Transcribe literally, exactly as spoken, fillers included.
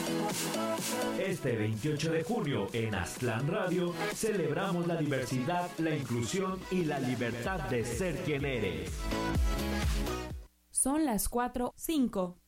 Este veintiocho de junio en Aztlán Radio celebramos la diversidad, la inclusión y la libertad de ser quien eres. Son las cuatro cinco.